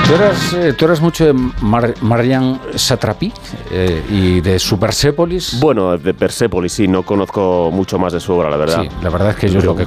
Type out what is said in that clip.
¿Tú eras mucho de Marian Satrapi y de su Persépolis? Bueno, de Persépolis sí, no conozco mucho más de su obra, la verdad. Sí, la verdad es que yo es lo que